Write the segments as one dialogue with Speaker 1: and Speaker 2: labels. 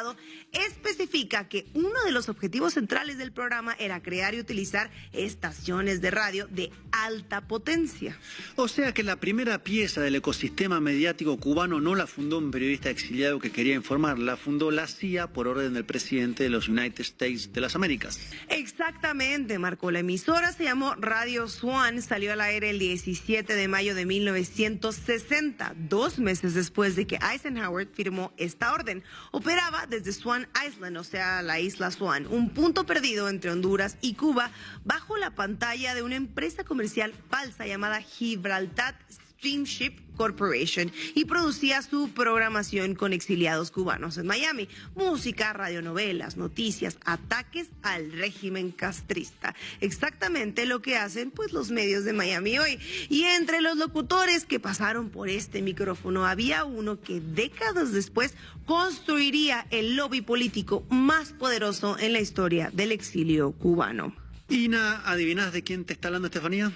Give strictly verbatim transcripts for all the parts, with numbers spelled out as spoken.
Speaker 1: Estado, especifica que uno de los objetivos centrales del programa era crear y utilizar estaciones de radio de alta potencia.
Speaker 2: O sea que la primera pieza del ecosistema mediático cubano no la fundó un periodista exiliado que quería informar, la fundó la C I A por orden del presidente de los United States de las Américas.
Speaker 1: Exactamente, Marco. La emisora se llamó Radio Swan, salió al aire el diecisiete de mayo de mil novecientos sesenta, dos meses después de que Eisenhower firmó esta orden. Operaba desde Swan Island, o sea, la isla Swan, un punto perdido entre Honduras y Cuba, bajo la pantalla de una empresa comercial falsa llamada Gibraltar Steamship Corporation, y producía su programación con exiliados cubanos en Miami. Música, radionovelas, noticias, ataques al régimen castrista. Exactamente lo que hacen pues los medios de Miami hoy. Y entre los locutores que pasaron por este micrófono había uno que décadas después construiría el lobby político más poderoso en la historia del exilio cubano.
Speaker 2: Ina, ¿adivinás de quién te está hablando Estefanía?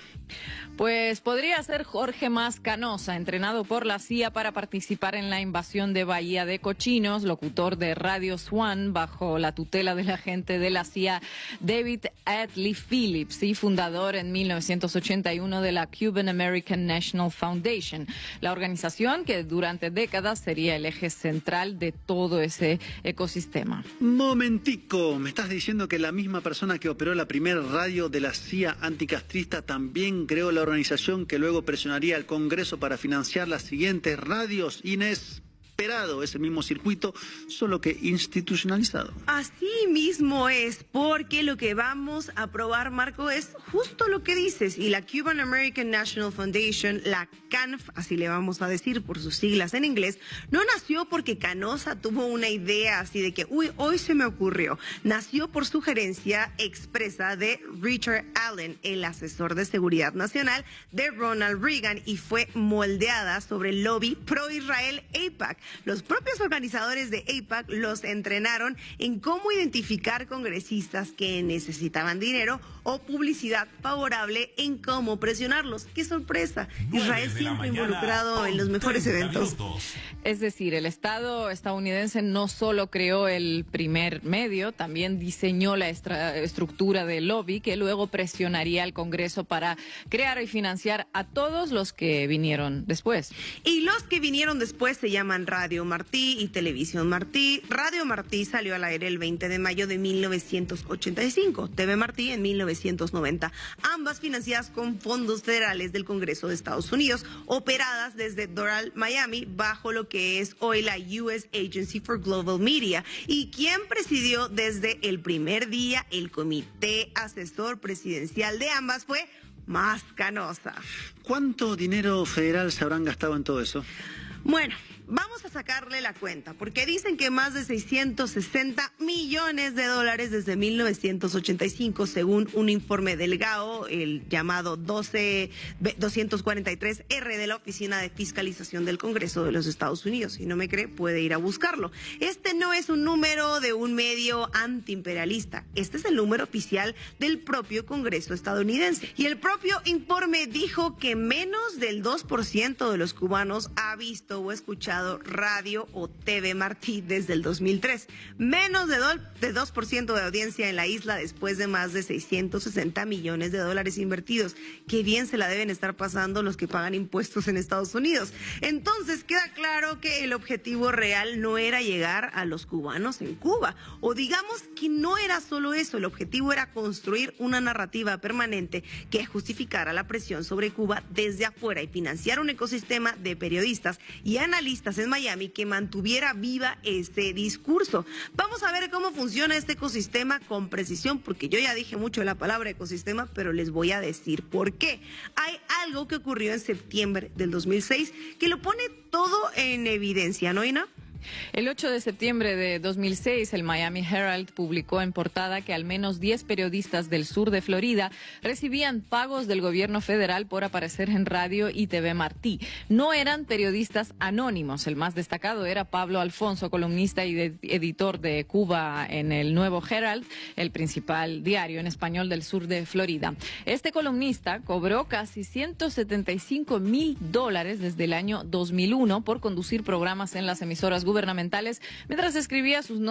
Speaker 3: Pues podría ser Jorge Mas Canosa, entrenado por la C I A para participar en la invasión de Bahía de Cochinos, locutor de Radio Swan bajo la tutela del agente de la C I A David Atlee Phillips y fundador en mil novecientos ochenta y uno de la Cuban American National Foundation, la organización que durante décadas sería el eje central de todo ese ecosistema.
Speaker 2: Momentico, ¿me estás diciendo que la misma persona que operó la primera radio de la C I A anticastrista también creó la organización que luego presionaría al Congreso para financiar las siguientes radios? Inesperado ese mismo circuito, solo que institucionalizado.
Speaker 1: Así mismo es, porque lo que vamos a probar, Marco, es justo lo que dices. Y la Cuban American National Foundation, la C A N F, así le vamos a decir por sus siglas en inglés, no nació porque Canosa tuvo una idea así de que, uy, hoy se me ocurrió. Nació por sugerencia expresa de Richard Allen, el asesor de seguridad nacional de Ronald Reagan, y fue moldeada sobre el lobby pro-Israel AIPAC. Los propios organizadores de AIPAC los entrenaron en cómo identificar congresistas que necesitaban dinero o publicidad favorable, en cómo presionarlos. ¡Qué sorpresa! Israel siempre involucrado en los mejores eventos.
Speaker 3: Es decir, el Estado estadounidense no solo creó el primer medio, también diseñó la estructura del lobby que luego presionaría al Congreso para crear y financiar a todos los que vinieron después.
Speaker 1: Y los que vinieron después se llaman Radio Martí y Televisión Martí. Radio Martí salió al aire el veinte de mayo de mil novecientos ochenta y cinco, T V Martí en mil novecientos noventa, ambas financiadas con fondos federales del Congreso de Estados Unidos, operadas desde Doral, Miami, bajo lo que es hoy la U S Agency for Global Media, y quien presidió desde el primer día el comité asesor presidencial de ambas fue Mas Canosa.
Speaker 2: ¿Cuánto dinero federal se habrán gastado en todo eso?
Speaker 1: Bueno, vamos a sacarle la cuenta, porque dicen que más de seiscientos sesenta millones de dólares desde mil novecientos ochenta y cinco, según un informe del G A O, el llamado doce doscientos cuarenta y tres R de la Oficina de Fiscalización del Congreso de los Estados Unidos. Si no me cree, puede ir a buscarlo. Este no es un número de un medio antiimperialista, este es el número oficial del propio Congreso estadounidense. Y el propio informe dijo que menos del dos por ciento de los cubanos ha visto o escuchado radio o T V Martí desde el dos mil tres. Menos de, do, de dos por ciento de audiencia en la isla después de más de seiscientos sesenta millones de dólares invertidos. Qué bien se la deben estar pasando los que pagan impuestos en Estados Unidos. Entonces queda claro que el objetivo real no era llegar a los cubanos en Cuba. O digamos que no era solo eso, el objetivo era construir una narrativa permanente que justificara la presión sobre Cuba desde afuera y financiar un ecosistema de periodistas y analistas en Miami que mantuviera viva este discurso. Vamos a ver cómo funciona este ecosistema con precisión, porque yo ya dije mucho de la palabra ecosistema, pero les voy a decir por qué. Hay algo que ocurrió en septiembre del dos mil seis que lo pone todo en evidencia, ¿no, Ina?
Speaker 3: El ocho de septiembre de dos mil seis, el Miami Herald publicó en portada que al menos diez periodistas del sur de Florida recibían pagos del gobierno federal por aparecer en radio y T V Martí. No eran periodistas anónimos. El más destacado era Pablo Alfonso, columnista y de, editor de Cuba en el Nuevo Herald, el principal diario en español del sur de Florida. Este columnista cobró casi ciento setenta y cinco mil dólares desde el año dos mil uno por conducir programas en las emisoras gubernamentales mientras escribía sus